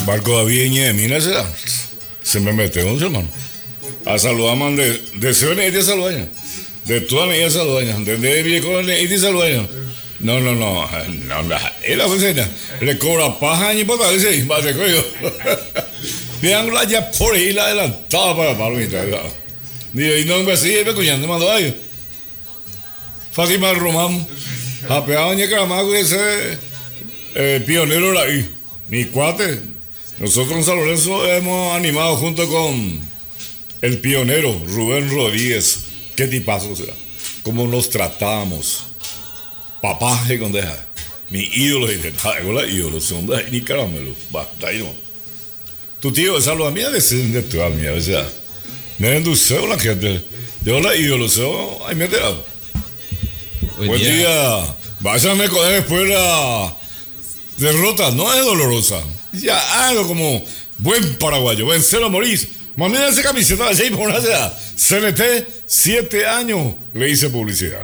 Marco David mira se me mete un hermano. A saludar de Seone y de Salvaña. De toda la Salvaña. De viejo y de Salvaña. No. Era vecina. Le cobra paja y por ahí se va de cuello. Vean la ya por ahí la adelantada para palmita. Digo, y no me sigue me cuñando mando ahí. Fátima Román. Apeado en Caramago ese pionero ahí. Mi cuate. Nosotros en San Lorenzo hemos animado junto con el pionero Rubén Rodríguez. Qué tipazo será. Cómo nos tratábamos. Papá de condeja. Mi ídolo dice, hola ídolo, son de ni caramelo. Basta ahí no. Tu tío, esa lo mía de tu alma, o sea. Me endulceo la gente. Yo la ídolo, ahí me he enterado. Buen día. Váyame con después la derrota, no es dolorosa. Ya algo como buen paraguayo, vencer o morir. Mamá, esa camiseta de 6 por una CNT, 7 años le hice publicidad.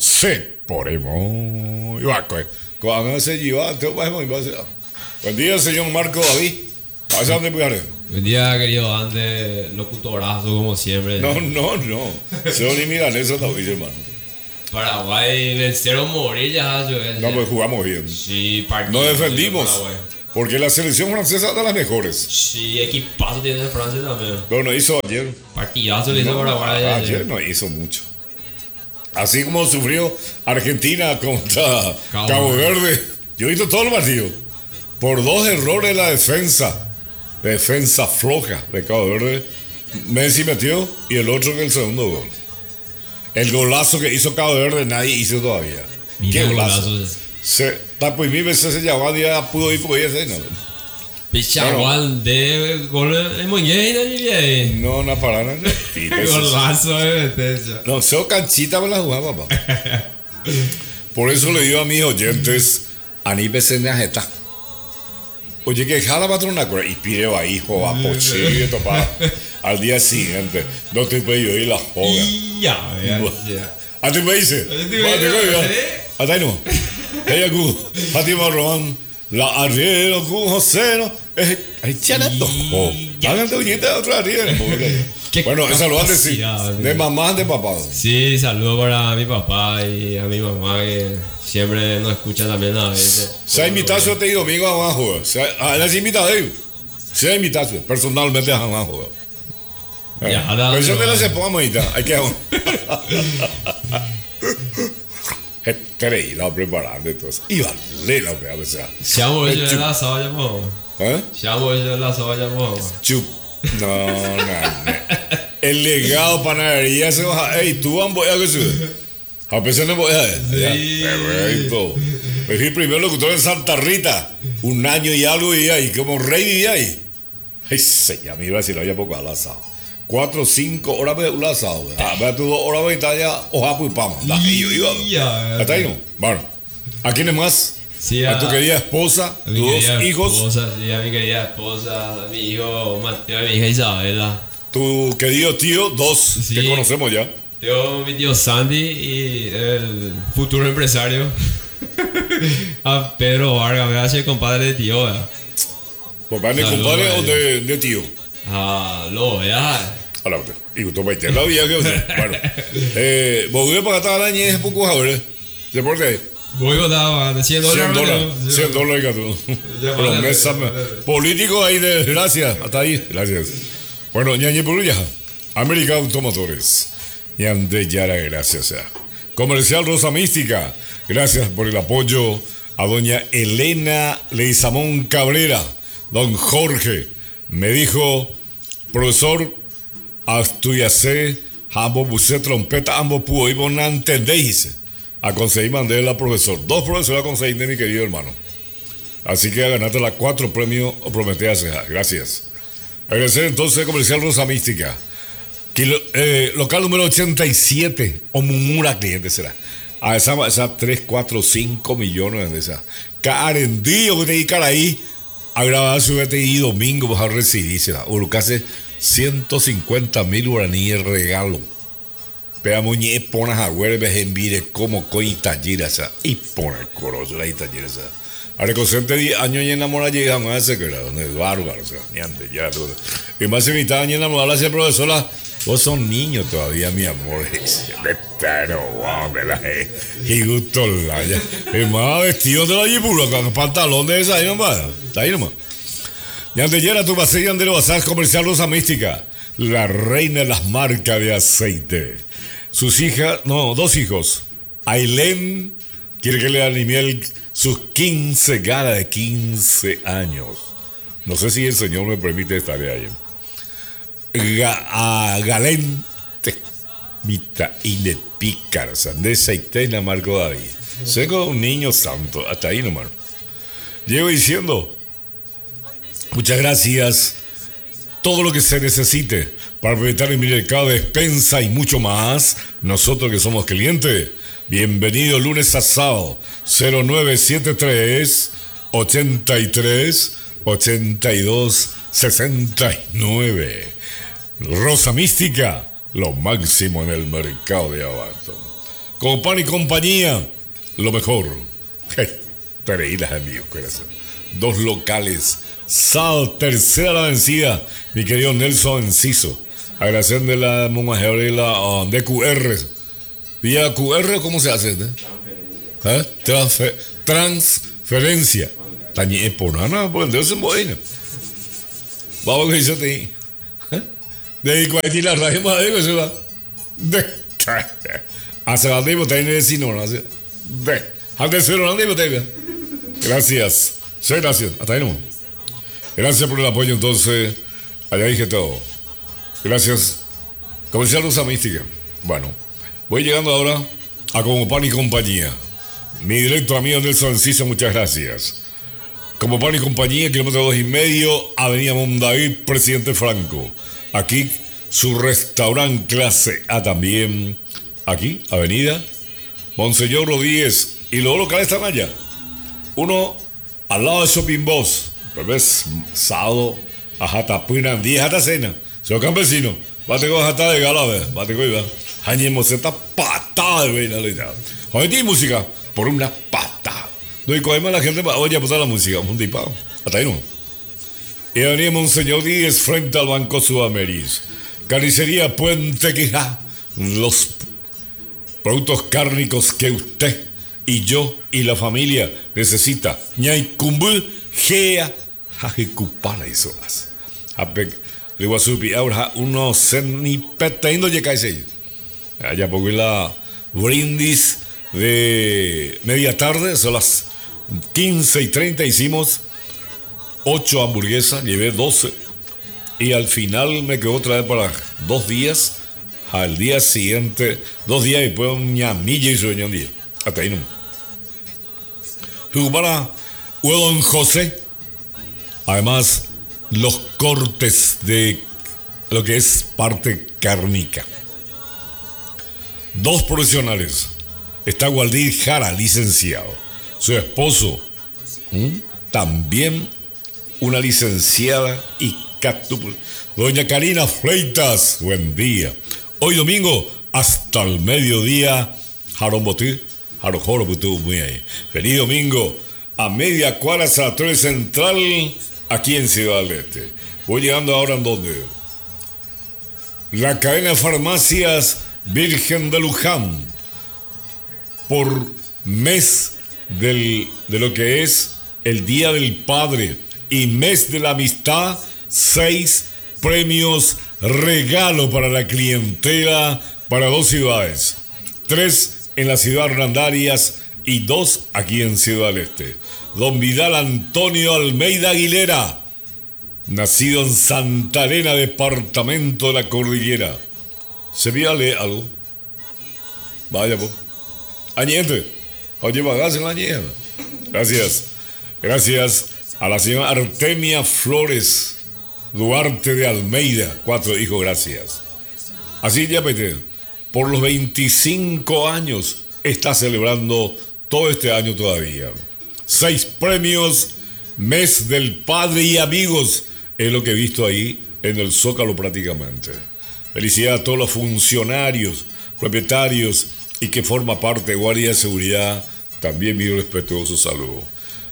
Poremos. Cuando se lleva, buen día, señor Marco David. ¿Hacia dónde puede? Buen día, querido Ande, locutorazo como siempre. No. Soy ni milanesa todavía, hermano. Paraguay, vencer o morir ya. No, pues jugamos bien. Sí, partido. Nos defendimos. Porque la selección francesa es de las mejores. Sí, equipazo tiene Francia también. Pero no hizo ayer. Partidazo le hizo Paraguay. Ayer no hizo mucho. Así como sufrió Argentina contra Cabo Verde. Yo he visto todo el partido. Por 2 errores la defensa floja de Cabo Verde. Messi metió y el otro en el segundo gol. El golazo que hizo Cabo Verde nadie hizo todavía. Mira, qué golazo. Tapo y mi veces se llamaba ya pudo ir por ella. Pichagual de gol en Moñé. No pararon. Golazo de Betencia. No, se canchita para la jugada, papá. Por eso le digo a mis oyentes, anípese en la jeta. Oye, que jala patrona y pide a hijo, a poche, topa. Al día siguiente, no te puedo ir la joga. Ya. ¿A ti me dice? ¿Hasta ahí no? Fátima Román, la arriero con José, ¿no? Ahí chanato. Háganse uñita de otra arriero. Bueno, esa lo hace sí. De mamá, de papá. Sí, saludo para mi papá y a mi mamá que siempre nos escuchan también a veces. Se ha invitado este domingo a abajo. Se ha invitado a ellos. Se ha invitado personalmente a abajo. Pero eso te lo se ponga monita. Hay que. Tres la preparando entonces. Y vale la pena, o sea. Siamo ellos de la soya, mo. Siamo ellos de la soya, mo. No. El legado panadería se va. Ey, tú vas a que sube. A pesar de voy a perfecto. Me fui primero locutor en Santa Rita. 1 año y algo y ahí, como rey vivía ahí. Ay, se ya me iba a decir, había poco al asado. 4 o 5 horas de un asado. Vea tú 2 horas de Italia, ojapo y pama. Hasta ahí no. Bueno, ¿a quiénes más? Sí, a tu querida esposa, tus 2 hijos. Sí, a mi querida esposa, a mi hijo Mateo, a mi hija Isabela. Tu querido tío, 2 que conocemos ya. Mi tío Sandy y el futuro empresario. A Pedro Vargas, me hace compadre de tío. ¿Papá de compadre o de tío? Lo vea. Hola, y usted va a tener la vida que usted. Bueno, volvió para cada año es poco ahora. ¿Se por qué? Voy a dar $100. $100 gato. Promesa político ahí de gracias. Hasta ahí. Gracias. Bueno, ñañe por ya. América Automotores. Ñande Yara, gracias. Comercial Rosa Mística. Gracias por el apoyo a doña Elena Leizamón Cabrera. Don Jorge me dijo, profesor, estudiase, ambos puse trompeta, ambos pudo ir por entendéis. A conseguir mandé la profesor. 2 profesores a conseguir de mi querido hermano. Así que ganaste las 4 premios prometidas. Gracias. Agradecer entonces Comercial Rosa Mística. Local número 87. Omumura cliente será. A esa 3, 4, 5 millones de esas. Carendillo que te dedicar ahí. A grabar su BTI domingo vas a recibírsela. Urucase 150,000 guaraníes regalo. Pea muñe ponas a huerves en vire como con itallira esa. Y pone el corozo la itallira esa. Ahora con 10 años y enamorar llegan a ese que era donde es bárbaro, o sea, ni antes, ya todo. Y más de mitad años enamorar la profesora, vos sos niño todavía, mi amor. Y gusto la ya. Es más vestido de la yipura, con pantalón de esa, ahí nomás. Está ahí nomás. Y antes ya era tu paseo de bazar comercial Rosa Mística, la reina de las marcas de aceite. Sus hijas, no, 2 hijos. Ailén quiere que le anime sus 15 galas de 15 años. No sé si el Señor me permite estar ahí. A Galén, Vita y de Pícara, de Seitena Marco David. Seco un niño santo, hasta ahí nomás. Llego diciendo, muchas gracias. Todo lo que se necesite para aprovechar el mercado de despensa y mucho más, nosotros que somos clientes, bienvenido lunes a sábado, 0973 83 82 69. Rosa Mística, lo máximo en el mercado de abasto. Con pan y compañía, lo mejor. Pereiras, amigos, corazón. 2 locales. Sábado, tercera la vencida, mi querido Nelson Enciso. Agradeciendo la monajera de QR. Vía QR, ¿cómo se hace? Transferencia. Tañe por nada, por el Dios en Boina. Vamos a que yo te di. De cualquier la radio más de se va. Hace la tiempo tiene de Sinora. Antes de la tiempo te. Gracias. Sí, gracias. Hasta ahí nomás. Gracias por el apoyo, entonces. Allá dije todo. Gracias. Comercial Rosa Mística. Bueno, voy llegando ahora a Como Pan y Compañía. Mi directo amigo Nelson Enciso, muchas gracias. Como Pan y Compañía, kilómetro 2,5, Avenida Mondavid, Presidente Franco. Aquí, su restaurante clase A también. Aquí, Avenida Monseñor Rodríguez. Y los locales están allá. Uno al lado de Shopping Boss. Tal vez sábado, ajata puna, 10 hasta cena. Señor campesino, bate con ajata de gala, bate con iba. Jañemos esta patada de venalidad. Hoy tiene música por una patada. No hay cogemos a la gente para oye a la música. Un tipo. Hasta ahí no. Y venía Monseñor Díez frente al Banco Sudameris. Carnicería Puente Quijá. Los productos cárnicos que usted y yo y la familia necesita. Ñaycumbú, Gea, Jajicupala y solas. Le voy a subir ahora unos cenipeta y no llega ese. Allá porque la brindis de media tarde, son las 15:30, hicimos 8 hamburguesas, llevé 12 y al final me quedó otra vez para 2 días. Al día siguiente, 2 días y después un ñamilla y sueño un día. Hasta ahí no. Para Don José, además los cortes de lo que es parte cárnica. 2 profesionales. Está Waldir Jara, licenciado. Su esposo, también una licenciada y catúpula. Doña Karina Freitas, buen día. Hoy domingo hasta el mediodía, Jarón Botir, Jarón Joro, muy ahí. Feliz domingo a media cuadra Sanatorio Central, aquí en Ciudad del Este. Voy llegando ahora en donde la cadena de farmacias Virgen de Luján, por mes de lo que es el Día del Padre y mes de la amistad, 6 premios regalo para la clientela para 2 ciudades, 3 en la ciudad de Hernandarias y 2 aquí en Ciudad del Este. Don Vidal Antonio Almeida Aguilera, nacido en Santa Elena, departamento de la Cordillera. ¿Se viale algo? Vaya, pues. Añete. Oye, bagazo en la añeta. Gracias. Gracias a la señora Artemia Flores Duarte de Almeida. 4 hijos, gracias. Así ya, Pete, por los 25 años está celebrando todo este año todavía. 6 premios, mes del padre y amigos, es lo que he visto ahí en el Zócalo prácticamente. Felicidades a todos los funcionarios, propietarios y que forma parte de Guardia de Seguridad. También mi respetuoso saludo.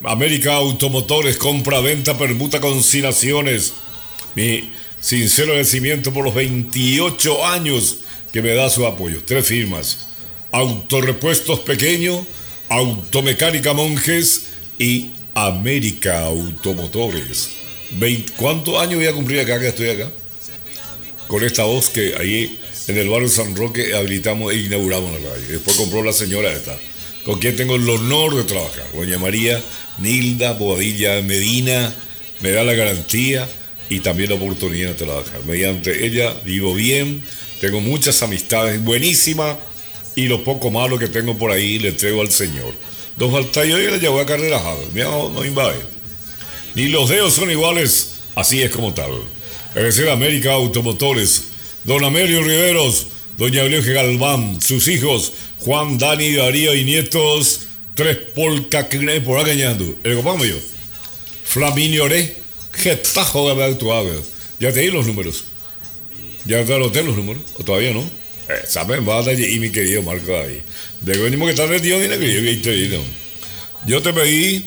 América Automotores, compra, venta, permuta, consignaciones. Mi sincero agradecimiento por los 28 años que me da su apoyo. 3 firmas. Autorepuestos Pequeño, Automecánica Monjes y América Automotores. ¿Cuántos años voy a cumplir acá que estoy acá? Con esta voz que ahí en el barrio San Roque habilitamos e inauguramos la radio. Después compró la señora esta, con quien tengo el honor de trabajar. Doña María Nilda Bobadilla Medina me da la garantía y también la oportunidad de trabajar. Mediante ella vivo bien, tengo muchas amistades buenísimas y lo poco malo que tengo por ahí le entrego al Señor. Don Altayo le llevó a carrera, no invade. Ni los dedos son iguales, así es como tal. Es decir, América Automotores, don Amelio Riveros, doña Eulogio Galván, sus hijos, Juan, Dani, Darío y nietos, 3 polcas que por acá cañando. El copamo yo. Flaminio Oré, que tajo de actuado. Ya te di los números. Ya te anoté los números, o todavía no. Saben, va a dar y mi querido Marco ahí. De que venimos que está el tío ni que yo te pedí.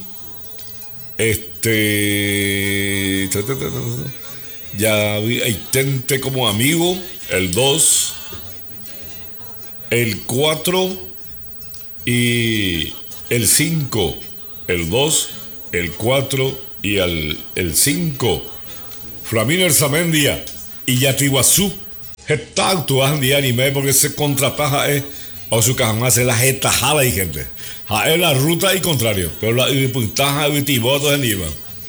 Ya intente como amigo el 2, el 4 y el 5. El 2, el 4 y el 5. Flamino Erzamendia y Yatiguazú. Está actuando de anime porque se contrataja o su cajón hace la jetajada y gente. Es la ruta y contrario, pero la puntaja y tibotos en IVA.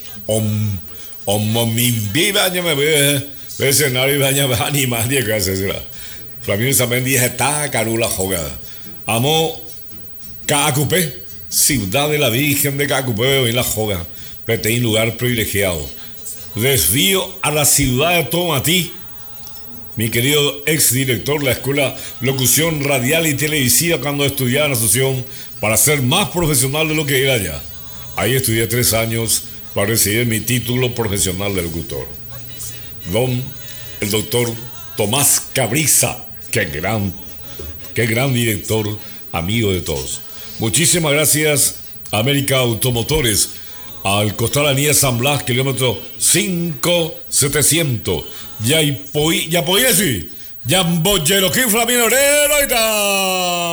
Mi vida ya me ve escenario ya me anima ni que hacer. Flamino Erzamendia está carula jugada. Amo Cacupé, ciudad de la Virgen de Cacupé en la joga. Pero en lugar privilegiado. Desvío a la ciudad de Tomatí. Mi querido exdirector de la Escuela Locución Radial y Televisiva cuando estudiaba en la asociación para ser más profesional de lo que era ya. Ahí estudié 3 años para recibir mi título profesional de locutor. El doctor Tomás Cabriza, qué gran director, amigo de todos. Muchísimas gracias, América Automotores. Al costar la Avenida San Blas, kilómetro 5700. Ya podía decir, ya Flamino Orero y tal.